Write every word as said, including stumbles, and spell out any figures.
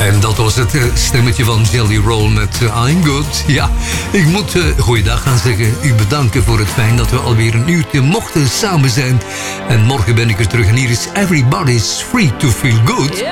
En dat was het uh, stemmetje van Jelly Roll met uh, I'm Good. Ja, ik moet uh, goeiedag gaan zeggen. U bedanken voor het fijn dat we alweer een uurtje mochten samen zijn. En morgen ben ik er terug en hier is Everybody's Free to Feel Good.